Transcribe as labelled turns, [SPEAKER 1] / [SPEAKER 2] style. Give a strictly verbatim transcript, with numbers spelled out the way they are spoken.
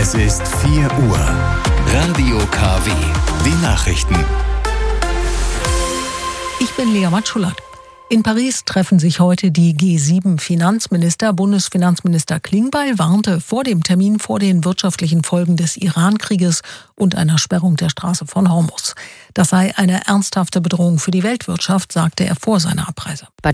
[SPEAKER 1] Es ist vier Uhr. Radio K W. Die Nachrichten.
[SPEAKER 2] Ich bin Lea Matschullat. In Paris treffen sich heute die G sieben Finanzminister. Bundesfinanzminister Klingbeil warnte vor dem Termin vor den wirtschaftlichen Folgen des Iran-Krieges und einer Sperrung der Straße von Hormuz. Das sei eine ernsthafte Bedrohung für die Weltwirtschaft, sagte er vor seiner Abreise.